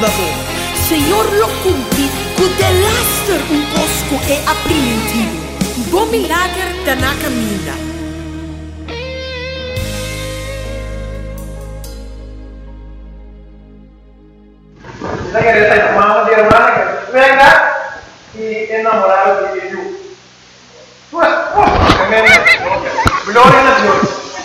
babo. Senhor lo cumpri cu de laster un cosco e aprimentivo. Bom milagre da na caminha. Saya dari mama di rumah, mereka y enamorado de Dios. Pues, gloria a Dios.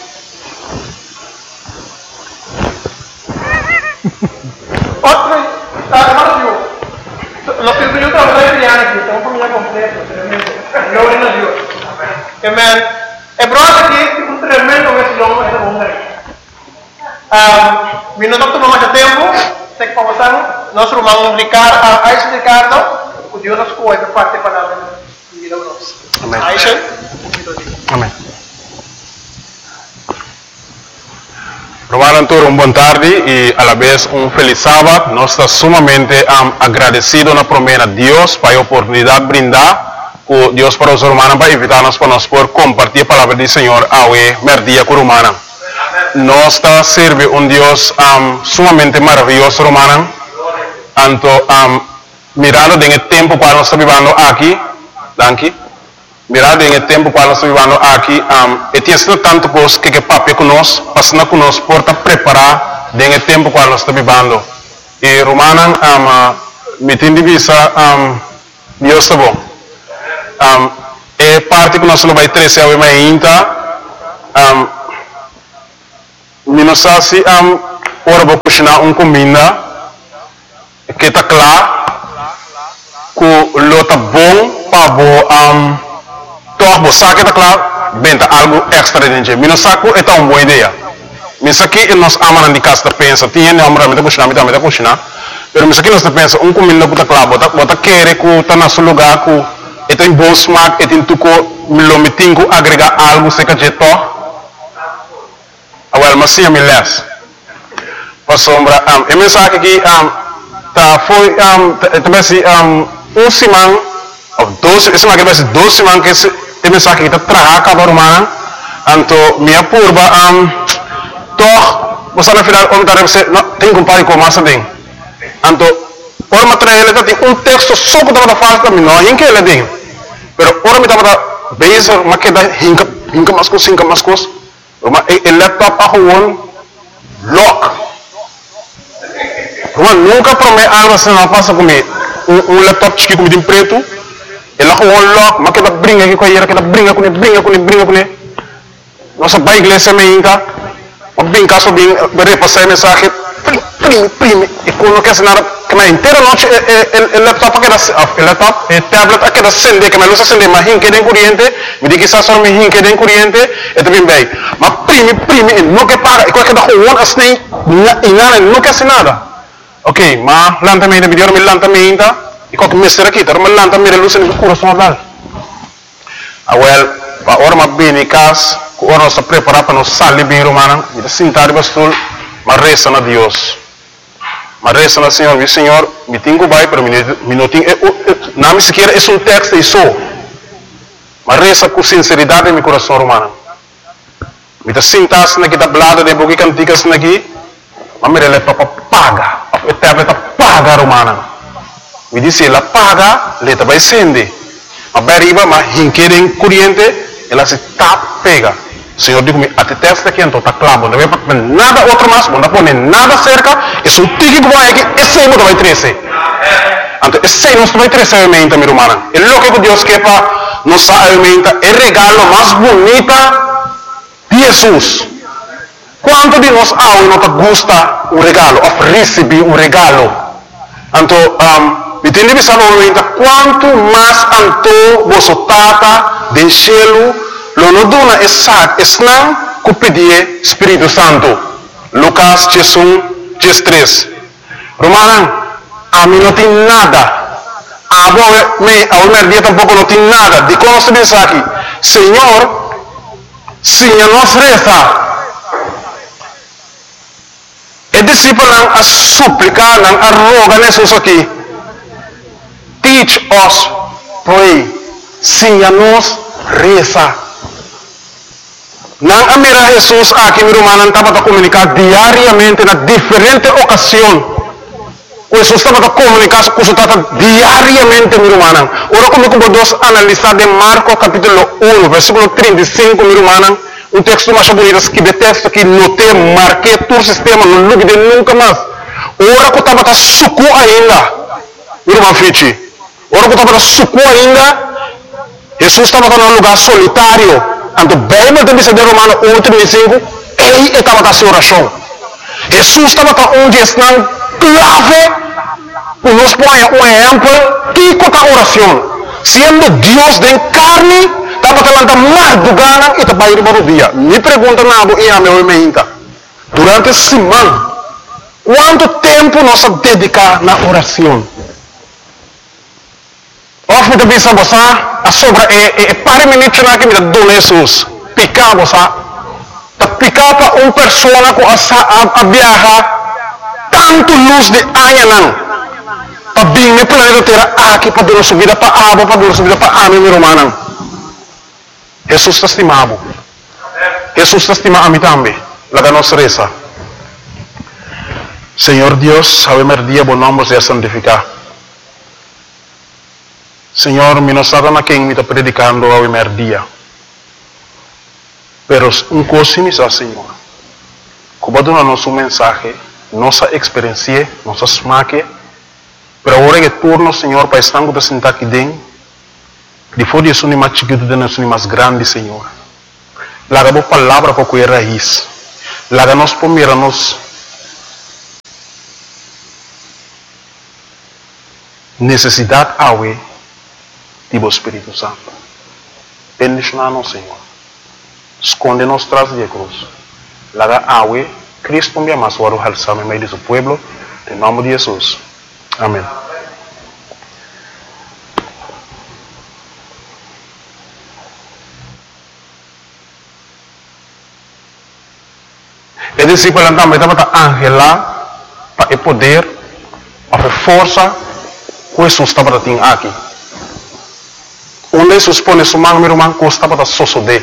Otro, hermano Dios, los que yo trabajo de aquí, tengo familia completa, tremendo. Gloria a Dios. Amén. El brother aquí es un tremendo vecino de esa mujer. Mi no tomó mucho tiempo. Sei conversando, nós irmãos Ricardo, Aisha Ricardo, o Deus nos cuida para parte palavra de vida nossa. Amém. Aisha, Amém. Romaran todos boa tarde e a la vez feliz sábado. Nós estamos sumamente agradecidos na promessa de Deus para a oportunidade de brindar com Deus para os romanos para invitar-nos para nós por compartilhar a palavra do Senhor ao merdia com romana. Nós serve Deus sumamente maravilhoso, romana. Anto mirando em tempo qual nós estamos vivendo aqui, danke. Mirando em tempo qual nós estamos vivendo aqui, e tem tanto coisa que papai conosco, passando conosco por preparar em tempo qual nós estamos vivendo. E romana, me tem divisa, Deus está bom. É parte que nós não vai trazer a ainda. Minosasi ora vou cozinhar comida que está claro que lo tá bom para bo toh bo saque tá claro benta algo extra dentro. Minosaku é uma boa ideia. Misaki nós amamos de casa pensa tinha não amamos de cozinhar, pero misaki nós pensa comida que tá claro bota querer que tá na seu lugar que tem bom smack e tem tuco lo metingo agregar algo seca de toh. Well, mas sim, milhares. Para sombra, a mensagem aqui foi também se semana ou 12, esse aqui vai ser 12 semanas que a mensagem aqui está trabalhando cada romana. Então, minha curva, toh, você na final você tem que comparar com massa tem. Então, por material ele tem texto só que está fácil também, não é que ele tem. Pero por me está base, mas que dá hinca mais coisas. El laptop a gewoon lock. Gewoon nunca promete algo assim não passa comigo. Laptop chique comigo em preto. Ele a gewoon lock, mas que da brinca aqui com a que da brinca com ele. Nossa vai igreja me inca. O brinca só bem repassar a mensagem. Prime. E quando quer nada que na inteira noite el laptop que da laptop e tablet que da acende que me luz acende mas hinque den corriente me diz que só me hinque den corriente e também bem mas prime não que para e qualquer da gewoon assim e nada não quer nada ok mas lentamente video me lentamente e qualquer mestre aqui mas lentamente luz no coração dal well a hora mas bem em casa hora nós preparar para nós sair bem romana e sentar bastul mas reza na Deus. Mas reza na Senhor, meu Senhor, me tenho vai para não me sequer é um texto isso. Mas reza com sinceridade em meu coração romano. Me tá sentar-se aqui da blada de boca cantigas aqui, mas me releva para paga, a tablet paga romana. Me disse ela paga, leta vai acender. Mas beriba, mas hinquerem corriente, ela se tap pega. Senhor digo-me, até testa aqui então está claro, não vai nada outro mais, não pode nada cerca, isso o tique que vai aqui, esse aí não vai trazer. Então, esse aí não vai trazer a alimenta, minha irmã. É louco que Deus quer para nos alimenta, é o regalo mais bonito de Jesus. Quanto de nós não gosta o regalo, of receber um regalo. Então, me tem que pensar quanto mais anto você tata de cielo, lo no dona esat esnang ku pedir Espírito Santo. Lucas 3. Romanan, a mim não tem nada. A minha dia tampouco não tem nada. De como se diz aqui, Senhor, se nós reza, e discípulo a suplicar, a rogar Jesus aqui, teach us pray, se nós reza. Nang amira Jesus aqui, meu irmão, estava a comunicar diariamente na diferente ocasião. Jesus estava a comunicar com o diariamente, meu irmão. Ora, como podemos analisar de Marcos capítulo 1, versículo 35, meu irmão, um texto mais bonito que detesto, que notei, marquei todo o sistema, não lugue de nunca mais. Ora, que estava a suco ainda, meu irmão Fichi. Ora, que estava a suco ainda, Jesus estava em um lugar solitário. Então, bem, mas deve ser de Romano 1:35, ele estava a sua oração. Jesus estava onde está clave, para nos pôr um exemplo, que é a oração. Sendo Deus de carne, estava falando mais do gana e estava indo para o dia. Me pergunta nada e a meu meinta. Durante a semana, quanto tempo nós dedicamos na oração? Of me bisa bosa, a sobra pare minutos na que me dá Jesus. Picar bosa, ta picar para uma pessoa com a viajar tanto luz de anha para bem me planeta terra aqui para dar subida para abo, para dar subida para ame meu irmão. Jesus estimado. Jesus estima a mim também. Laga nos reza. Senhor Deus, sabemos dia bom nome seja santificado. Senhor, mi non stata na quem mi sta predicando a primer dia. Pero un cosa mi sa, Senhor. Como dona nosso mensagem, nossa experiência, nossa smaque, pero ora que turno, Senhor, para estar com sentar aqui dentro, depois de isso, mais chiquito, de nós, mais grande, Senhor. Laga boa palavra para que raiz. Laga nós pomira nos necessidade awe do Espírito Santo. Bendicionar-nos, Senhor. Esconde-nos tras de cruz. Laga awe, Cristo me ama, suaro halsame meio de seu pueblo, em nome de Jesus. Amém. E discípulo também estava angela para poder, para força, que Jesus estava tendo aqui. Onde Jesus põe sua mão, meu irmão, custa para sosodé.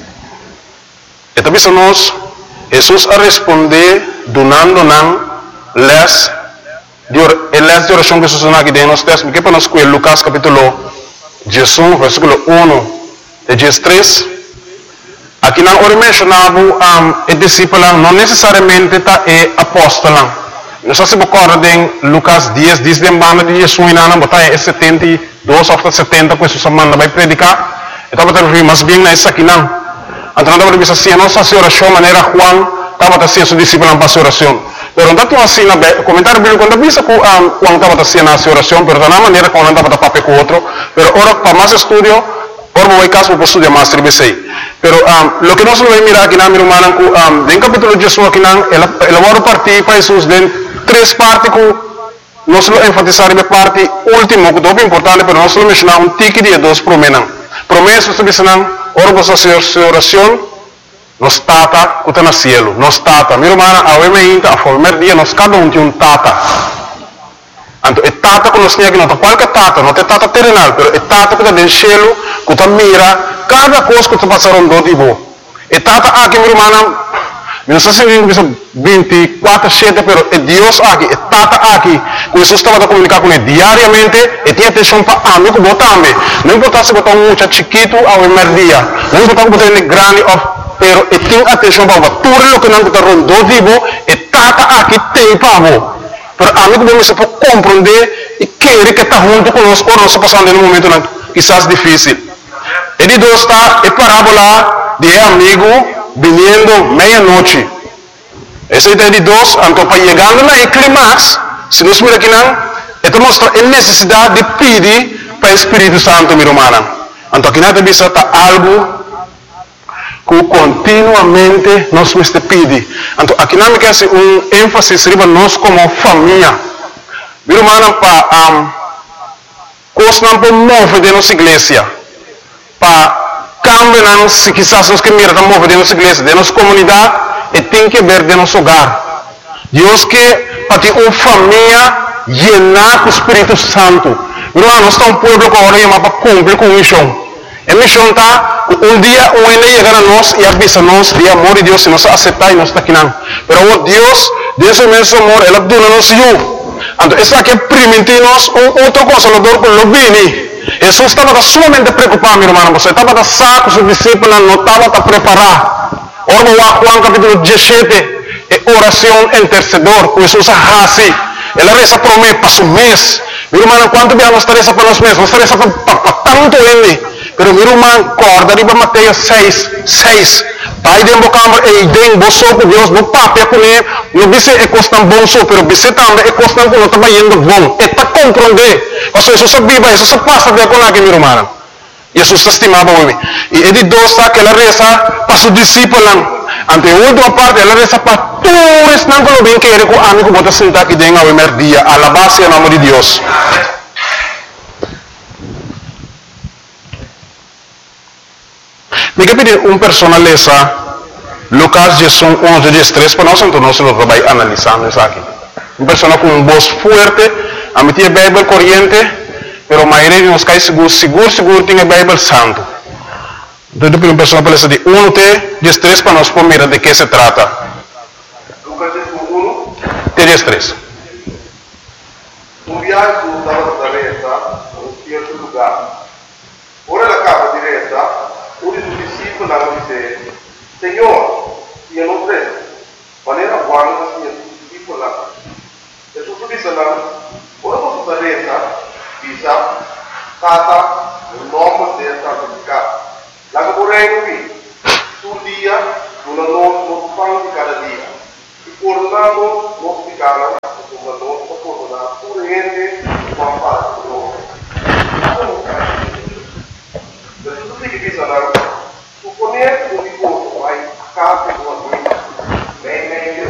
E também nós, Jesus a responder, donando les de oração que Jesus não aqui dentro, nós temos que para nós com Lucas capítulo 18, versículo 1 de 13. Aqui não ora mencionava o discípulo, não necessariamente está apóstolo. Nós se recorda em Lucas 10, diz de banda de Jesus e não botar 72 ou 70 que Jesus manda vai predicar. Então vai ter mas bem nessa aqui não. Então não vai ver assim, nossa oração maneira Juan estava assim seu discípulo para oração. Pero não tem assim na comentário bíblico quando visa que Juan estava assim na oração, pero da maneira como não estava papel com outro. Pero ora para mais estudio, ora vai caso para estudar mais tribesei. Pero lo que nós vamos mirar aqui na minha irmã, em capítulo 18 aqui não, ela vai partir para Jesus dentro três partes que nós vamos enfatizar a parte última, que é muito importante, mas nós vamos mencionar um tique de dois promessas. Promessas, nós vamos ora para sua oração, nós tata, que está no cielo, nós tata. Minha irmã, a primeiro dia, nós cada um tem um tata. Então, é tata que nós temos aqui, não é qualquer tata, não é tata terrenal, mas é tata que está no cielo, que está mira, cada coisa que está passando do tipo. É tata aqui, minha irmã, não sei se 24/7, pero é Deus aqui, é Tata aqui. Que Jesus estava a comunicar com ele diariamente e tinha atenção para amigo botar-me. Não importa se botar um muchacho chiquito ao primeiro dia, não importa se botar ele grande, pero e tinha atenção para tudo o que não está rondando vivo, é Tata aqui tem para você. Pero amigo bom, você pode compreender e querer que está junto conosco, ou não está passando em um momento quizás difícil. E de Deus está a parábola de amigo viniendo meia-noite. Essa ideia de dois, então para chegando na clímax, se nós miramos aqui não, então mostra a necessidade de pedir para o Espírito Santo, meu irmão. Então aqui nada bisa está algo que continuamente nós temos que pedir. Então aqui não me quer ser ênfase sobre nós como família. Meu irmão, para coisas não podemos mover de nossa igreja, para cambiar, se quizás nós que mirar a mover de nossa igreja, de nossa comunidade, e tem que ver de nosso hogar. Deus que para ter uma família llenar com o Espírito Santo. Irmão, nós estamos um povo que agora chama para cumprir com a missão. A missão está, um dia o ainda chegar a nós e avisa nós de amor de Deus, se nós aceitar e nós está aqui não. Mas Deus, Deus é mesmo amor, Ele dona nos eu. Então, isso aqui permite-nos outro consolador com o bem. Jesus estava sumamente preocupado, meu irmão. Você estava a saco, os discípulos não estavam a preparar. Ora, Juan capítulo 17, é oração intercedor. Jesus assim, ela reza por mim, para o mês. Meu irmão, quanto bem nós reza para os meses? Nós reza para tanto ele. Pero meu irmão, corda, riba Mateus 6. Pai de embocamba e idem, boso com Deus, no papel com ele, no bice é costam bom so, pero bice também é costam com não está indo bom. É para compreender. Mas Jesus sabia, Jesus passa de com aqui, meu irmão. Jesus estimava o homem. E ele dosta que ela reza para os discípulos. Ante a última parte, ela reza para todos, não como bem que ele com amigo bota sentar aqui dentro ao primeiro dia. Alabar-se o nome de Deus. Me pedir persona lesa Lucas 11:13 para nós, então nós vamos analisando isso aqui. Persona com voz forte, a meter a Bíblia corrente, pero a maioria de nós cai seguro tem a Bíblia santo. Então, depois persona para lesa de 1:13 para nós mirar de que se trata. Lucas 1, 13. viaggio dalla resa a un certo lugar. Ora la capa di resa, uno dei discepoli disse, Signore, io non credo, ma era buono che sia discepolo. Gesù disse loro, ora posso fare resa, visa, stata un uomo del santificato. La che vorrei qui, sul dia, una non fanno di cada dia. E coronando, non spiegare, una non coronare, pure niente, ma fare loro. Per tutti che bisogna, supponere un riposo, vai a casa di una guida, meglio,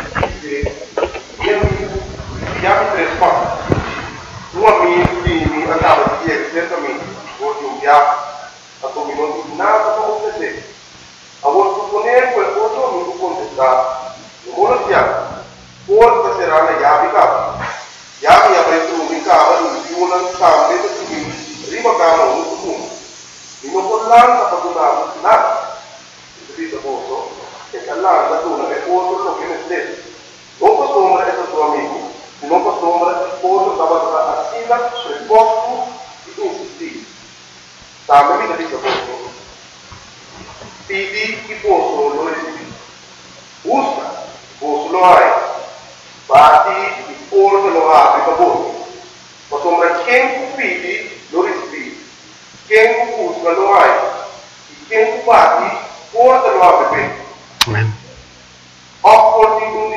chiami tre spazi. Un amico mi andava di ieri, certamente, oggi un viaggio, a tu non dico nada come te. A voi supponere quel cosa non tu contestare. Non siamo, forse sarà la chiave casa. Chiave avrei trovato in casa, non più una scambio di cui prima casa non si può. In un collante ha fatto nada. Il servizio posto, che all'anno da tu è posto lo che ne stesso. Non posso ombra essere tuo amico, non posso ombra posto stava a sila sul posto di insistire. Sabe mi servizio posto. Pidi chi posso lo resisti. Usa. Posso lo hai, bati e forse lo apri per voi. Ma sembra quem pidi lo rispi, quem busca lo hai, e quem bati forse lo apri per. Amen. Opporti un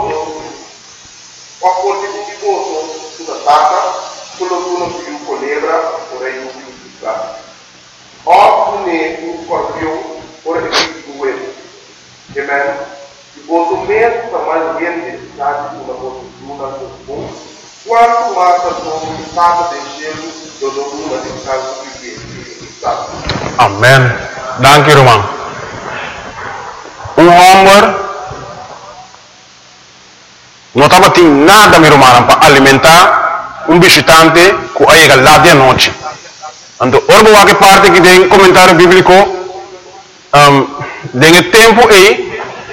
tifoso sulla tacca, solo uno più colebra, vorrei un più fiscale. Oppure un scorpione, vorrei più uovo. Amen. Quanto menos tamanho de necessidade de uma postura comum, quanto mais a sua estado de gelo do domínio de casa que está. Amém. Dank u, irmão. Homem não estava tendo nada, meu irmão, para alimentar visitante que chega lá de noite. Então, orbo que parte que tem comentário bíblico, tem tempo aí.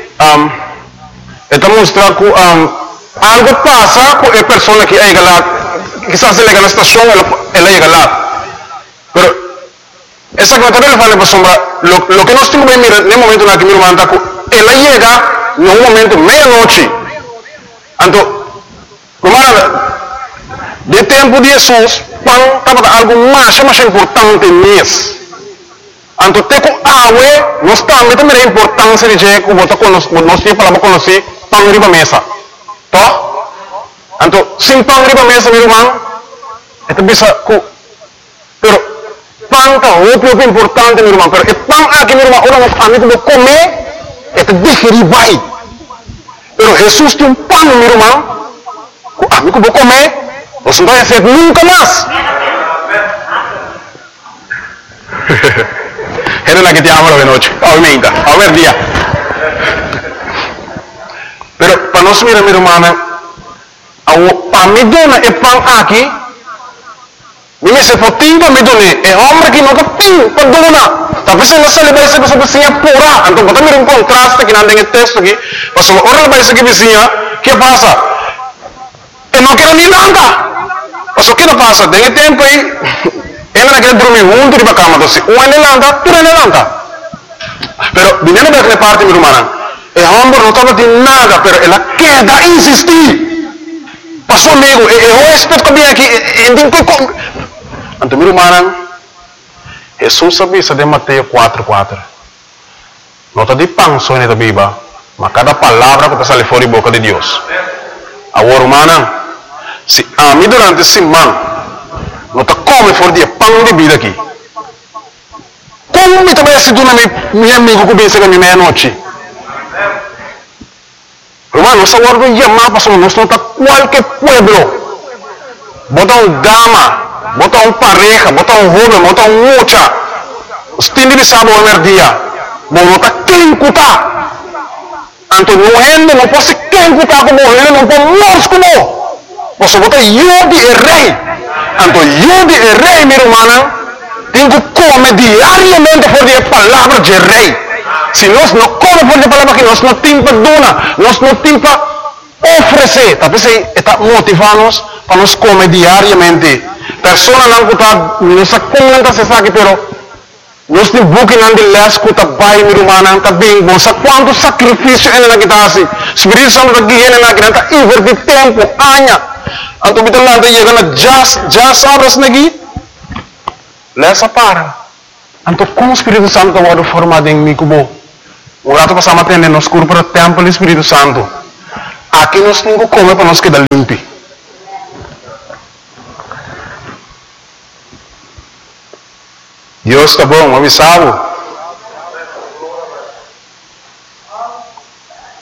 Esta mostra que algo passa com a pessoa que chega lá, quizás ele chega na estação, ela chega lá. Mas essa comentário ele fala para sombra, lo que nós temos que mirar no momento na que meu irmão está, ela chega no momento meia-noite. Então, de tempo de Jesus, pão estava algo mais importante mesmo. Então, tem que água, nós também a importância de que nós temos para conhecer pão riba mesa. Tá? Então, sem pão riba mesa, meu irmão, é bisa que. Pero, pão é muito importante, meu irmão. Pero, pão aqui, meu irmão, orang amigo vou comer, é digerir bem. Pero, Jesus tem pão, meu irmão, que amigo vou comer, você não vai ser nunca mais. Era la que te amo de noche, obviamente, a ver día. Pero para nós mirar, minha irmã, para me donar é pão aqui, me se for tempo me donar, é homem que nunca tem para donar. Tapi se nós vai ser pessoa vizinha pura, então bota mirar contraste que não tem texto aqui, mas se ora vai ser vizinha, que passa? e não quero nem lanta. Mas o que não passa? Tem tempo aí, ele não quer dormir junto de cama, então se um é lanta, tu é lanta. Pero, viniendo de aquella parte, mi hermana, el hombre no estaba de nada, pero él queda insistir. Pasó amigo, eu respeito que vem aqui, então, mi hermana, Jesus sabia de Mateus 4:4. Não está de pão só na Bíblia, mas cada palavra que sai fora da boca de Deus. Agora, hermana, se a mim durante a semana, não está come fora de pão de vida aqui. Como me também se tu na minha amigo que pensa que é meia-noite? Hermano, nós agora chamar para nós não está qualquer pueblo. Bota dama, bota pareja, bota jovem, bota mucha. Os tindi de sábado ao dia. Bom, tá quem cuta. Anto não ende, não pode quem cuta como ele, não pode morrer como. Você bota Yudi e rei. Anto Yudi e rei, minha irmã. Tenho que comer diariamente por a palavra de rei. Se nós não comemos por a palavra que nós não temos para donar, nós não temos para oferecer. Talvez está motivando-nos para nós comer diariamente. Pessoas não está, não se comenta se sabe, pero nós temos buque não de les que está bem, minha irmã, está bem bom. Sabe quanto sacrifício é na que está assim? Espírito Santo está aqui, é na que está invertir tempo, anos. Então, kita lá chegando já sabes naqui. Lesa para. Anto como o Espírito Santo está formado em mim como o rato passamos a ter nos curso para o templo do Espírito Santo. Aqui nós temos que comer para nós quedar limpo. Deus está bom, avisado.